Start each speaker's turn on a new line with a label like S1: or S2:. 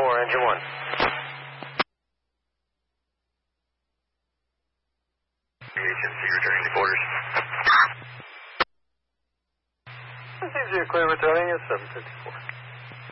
S1: engine 1.
S2: HMC returning to quarters.
S1: This is clear returning at 754.